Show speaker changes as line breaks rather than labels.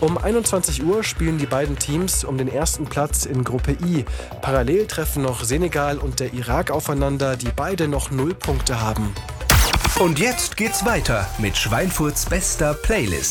Um 21 Uhr spielen die beiden Teams um den ersten Platz in Gruppe I. Parallel treffen noch Senegal und der Irak aufeinander, die beide noch 0 Punkte haben.
Und jetzt geht's weiter mit Schweinfurts bester Playlist.